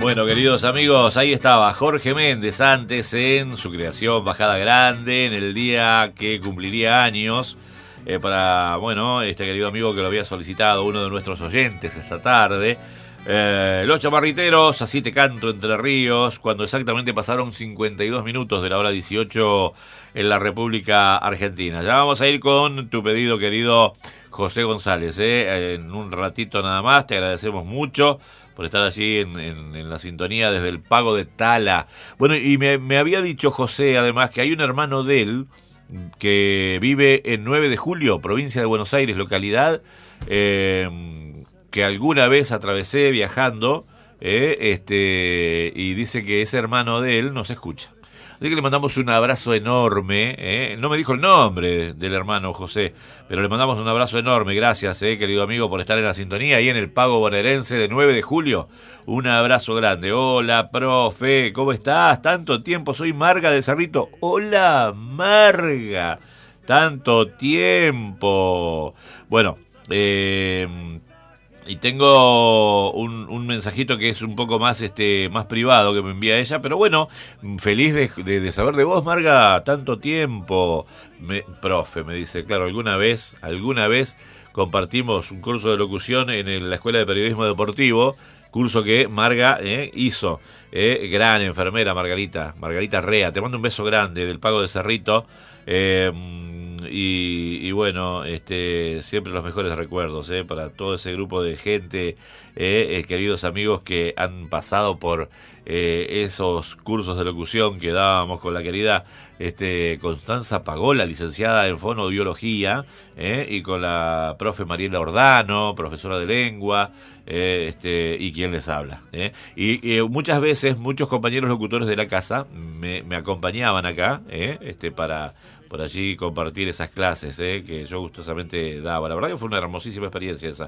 Bueno, queridos amigos, ahí estaba Jorge Méndez antes en su creación Bajada Grande, en el día que cumpliría años, para, bueno, este querido amigo que lo había solicitado, uno de nuestros oyentes esta tarde. Los Chamarriteros, así te canto Entre Ríos, cuando exactamente pasaron 52 minutos de la hora 18 en la República Argentina. Ya vamos a ir con tu pedido, querido José González, en un ratito nada más. Te agradecemos mucho por estar allí en la sintonía desde el Pago de Tala. Bueno, y me había dicho José, además, que hay un hermano de él que vive en 9 de Julio, provincia de Buenos Aires, localidad que alguna vez atravesé viajando, y dice que ese hermano de él nos escucha. Así que le mandamos un abrazo enorme, no me dijo el nombre del hermano José, pero le mandamos un abrazo enorme. Gracias, querido amigo, por estar en la sintonía y en el Pago Bonaerense de 9 de julio. Un abrazo grande. Hola, profe, ¿cómo estás? Tanto tiempo, soy Marga de Cerrito. Hola, Marga, tanto tiempo. Bueno, y tengo un mensajito que es un poco más más privado que me envía ella, pero bueno, feliz de saber de vos, Marga, tanto tiempo. Profe, me dice, claro, alguna vez compartimos un curso de locución en la Escuela de Periodismo Deportivo, curso que Marga hizo. Gran enfermera, Margarita Rea, te mando un beso grande del Pago de Cerrito. Y bueno, siempre los mejores recuerdos para todo ese grupo de gente, queridos amigos que han pasado por esos cursos de locución que dábamos con la querida Constanza Pagola, licenciada en fonoaudiología, y con la profe Mariela Ordano, profesora de lengua, y quien les habla. Y muchas veces muchos compañeros locutores de la casa me acompañaban acá, para por allí compartir esas clases que yo gustosamente daba. La verdad que fue una hermosísima experiencia esa.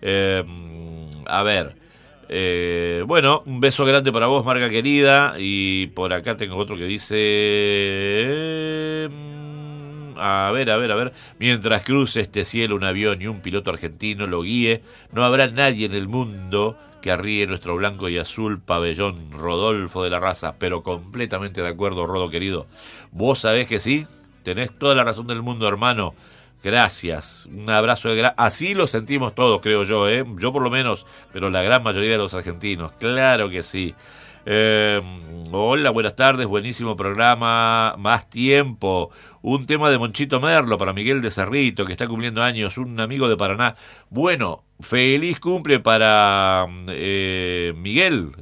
A ver, bueno, un beso grande para vos, Marga querida. Y por acá tengo otro que dice... A ver. Mientras cruce este cielo un avión y un piloto argentino lo guíe, no habrá nadie en el mundo que arríe nuestro blanco y azul pabellón. Rodolfo de la Raza. Pero completamente de acuerdo, Rodo querido. Vos sabés que sí. Tenés toda la razón del mundo, hermano. Gracias. Un abrazo así lo sentimos todos, creo yo, yo por lo menos, pero la gran mayoría de los argentinos. Claro que sí. Hola, buenas tardes. Buenísimo programa. Más tiempo. Un tema de Monchito Merlo para Miguel de Cerrito, que está cumpliendo años. Un amigo de Paraná. Bueno, feliz cumple para Miguel.